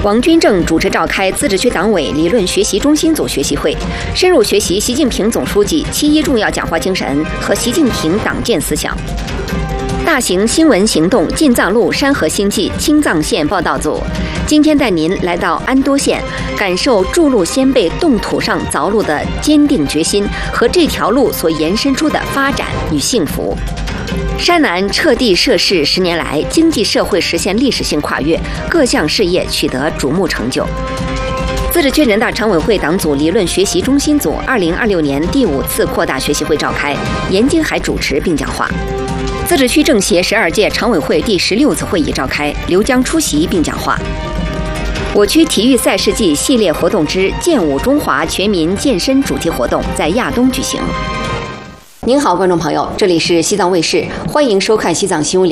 王军正主持召开自治区党委理论学习中心组学习会，深入学习习近平总书记7·1重要讲话精神和习近平党建思想。大型新闻行动进藏路山河星际青藏线报道组今天带您来到安多县，感受筑路先辈冻土上凿路的坚定决心和这条路所延伸出的发展与幸福。山南彻地设市10年来，经济社会实现历史性跨越，各项事业取得瞩目成就。自治区人大常委会党组理论学习中心组2026年第5次扩大学习会召开，严金海主持并讲话。自治区政协12届常委会第16次会议召开，刘江出席并讲话。我区体育赛事季系列活动之健舞中华全民健身主题活动在亚东举行。您好，观众朋友，这里是西藏卫视，欢迎收看西藏新闻